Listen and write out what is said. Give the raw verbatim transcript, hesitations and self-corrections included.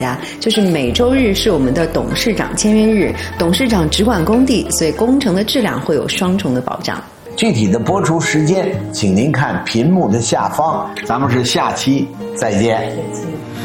就是每周日是我们的董事长签约日，董事长只管工地，所以工程的质量会有双重的保障。 具体的播出时间请您看屏幕的下方，咱们是下期再见。 再见。